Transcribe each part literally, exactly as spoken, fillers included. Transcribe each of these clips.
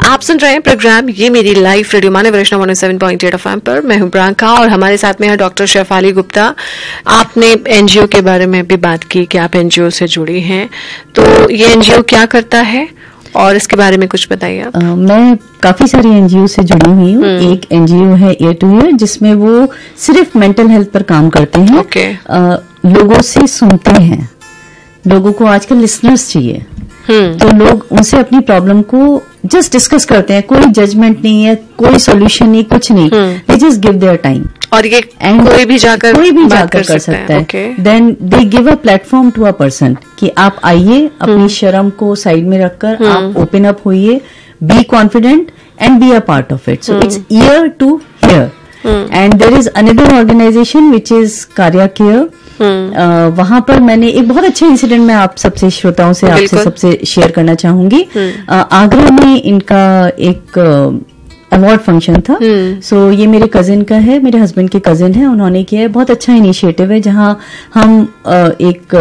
आप सुन रहे हैं प्रोग्राम ये मेरी लाइफ रेडियो मानव वैष्णव one seven point eight FM पर। मैं हूं प्रियंका और हमारे साथ में है डॉक्टर शेफाली गुप्ता। आपने एनजीओ के बारे में भी बात की कि आप एनजीओ से जुड़ी हैं, तो ये एनजीओ क्या करता है और इसके बारे में कुछ बताइए आप। uh, मैं काफी सारी एनजीओ से जुड़ी हुई हूँ। एक एनजीओ है ईयर टू ईयर, जिसमें वो सिर्फ मेंटल हेल्थ पर काम करते हैं। okay. uh, लोगों से सुनते हैं, लोगों को आजकल लिसनर्स चाहिए, तो लोग उनसे अपनी प्रॉब्लम को जस्ट डिस्कस करते हैं। कोई जजमेंट नहीं है, कोई सॉल्यूशन नहीं, कुछ नहीं, they just give their time. और ये कोई भी जाकर कोई भी जाकर कर, कर सकता है। Then they give a platform to a person कि आप आइए, अपनी शर्म को साइड में रखकर आप ओपन अप होइए, be confident and be a part of it. So it's year to here. And there is another organisation which is कार्या केयर। Uh, वहां पर मैंने एक बहुत अच्छा इंसिडेंट मैं आप सबसे श्रोताओं से आपसे सबसे शेयर करना चाहूंगी। uh, आगरा में इनका एक अवार्ड फंक्शन था। सो so, ये मेरे कजिन का है, मेरे हस्बैंड के कजिन है, उन्होंने किया है। बहुत अच्छा इनिशिएटिव है, जहां हम uh, एक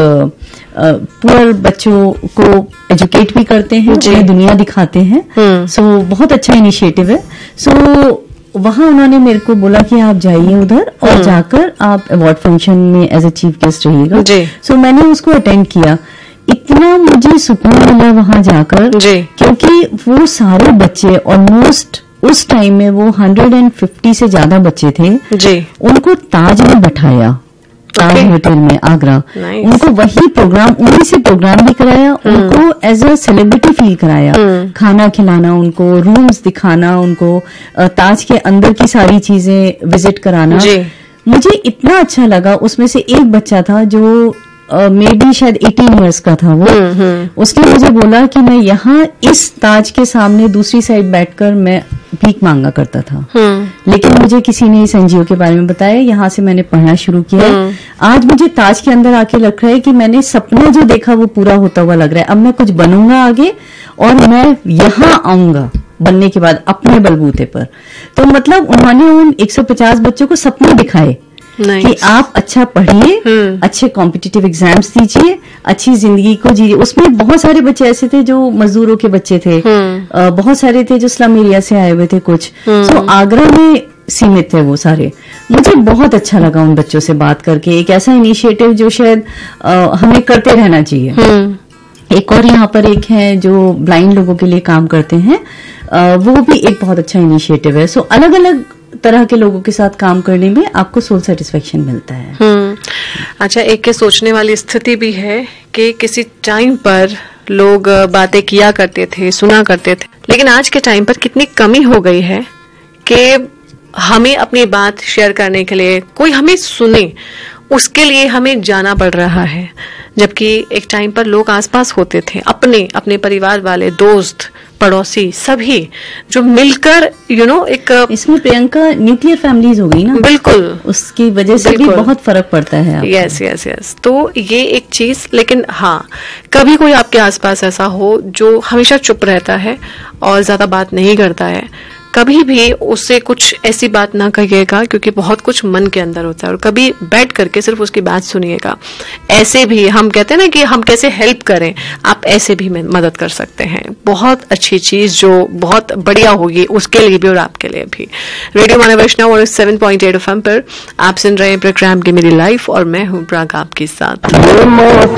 पुअर uh, बच्चों को एजुकेट भी करते हैं, उन्हें दुनिया दिखाते हैं। सो so, बहुत अच्छा इनिशिएटिव है। सो so, वहां उन्होंने मेरे को बोला कि आप जाइए उधर और जाकर आप अवार्ड फंक्शन में एज ए चीफ गेस्ट रहिएगा। सो so, मैंने उसको अटेंड किया। इतना मुझे सुकून मिला वहां जाकर, क्योंकि वो सारे बच्चे ऑलमोस्ट उस टाइम में वो एक सौ पचास से ज्यादा बच्चे थे जी। उनको ताज में बैठाया, ताज okay. होटल में आगरा। nice. उनको वही प्रोग्राम, उन्हीं से प्रोग्राम भी कराया, hmm. उनको एज अ सेलिब्रिटी फील कराया। hmm. खाना खिलाना, उनको रूम्स दिखाना, उनको ताज के अंदर की सारी चीजें विजिट कराना। मुझे इतना अच्छा लगा। उसमें से एक बच्चा था जो मे uh, बी शायद अठारह इयर्स का था वो। hmm, hmm. उसने मुझे बोला कि मैं यहाँ इस ताज के सामने दूसरी साइड बैठकर मैं भीख मांगा करता था। hmm. लेकिन मुझे किसी ने इस एनजीओ के बारे में बताया, यहाँ से मैंने पढ़ना शुरू किया। hmm. आज मुझे ताज के अंदर आके लग रहा है कि मैंने सपना जो देखा वो पूरा होता हुआ लग रहा है। अब मैं कुछ बनूंगा आगे और मैं यहाँ आऊंगा बनने के बाद अपने बलबूते पर। तो मतलब उन्होंने उन एक सौ पचास बच्चों को सपने दिखाए Nice. कि आप अच्छा पढ़िए, hmm. अच्छे कॉम्पिटिटिव एग्जाम्स दीजिए, अच्छी जिंदगी को जीजिए। उसमें बहुत सारे बच्चे ऐसे थे जो मजदूरों के बच्चे थे। hmm. uh, बहुत सारे थे जो स्लम एरिया से आए हुए थे कुछ। hmm. so, आगरा में सीमित थे वो सारे। मुझे बहुत अच्छा लगा उन बच्चों से बात करके। एक ऐसा इनिशिएटिव जो शायद uh, हमें करते रहना चाहिए। hmm. एक और यहाँ पर एक है जो ब्लाइंड लोगों के लिए काम करते हैं, uh, वो भी एक बहुत अच्छा इनिशिएटिव है। सो so, अलग अलग तरह के लोगों के साथ काम करने में आपको सोल सेटिस्फेक्शन मिलता है। हम्म अच्छा, एक के सोचने वाली स्थिति भी है कि किसी टाइम पर लोग बातें किया करते थे, सुना करते थे, लेकिन आज के टाइम पर कितनी कमी हो गई है कि हमें अपनी बात शेयर करने के लिए कोई हमें सुने, उसके लिए हमें जाना पड़ रहा है। जबकि एक टाइम पर लोग आसपास होते थे, अपने अपने परिवार वाले, दोस्त, पड़ोसी, सभी जो मिलकर यू नो एक। इसमें प्रियंका न्यूक्लियर फैमिलीज हो गई ना। बिल्कुल, उसकी वजह से भी बहुत फर्क पड़ता है। यस यस यस तो ये एक चीज। लेकिन हाँ, कभी कोई आपके आसपास ऐसा हो जो हमेशा चुप रहता है और ज्यादा बात नहीं करता है, कभी भी उससे कुछ ऐसी बात ना कहिएगा, क्योंकि बहुत कुछ मन के अंदर होता है। और कभी बैठ करके सिर्फ उसकी बात सुनिएगा। ऐसे भी हम कहते हैं ना कि हम कैसे हेल्प करें, आप ऐसे भी मदद कर सकते हैं। बहुत अच्छी चीज जो बहुत बढ़िया होगी उसके लिए भी और आपके लिए भी। रेडियो मानव वैष्णव और सेवन पॉइंट एट एफएम पर आप सुन रहे हैं प्रोग्राम की मेरी लाइफ और मैं हूँ प्राग आपके साथ।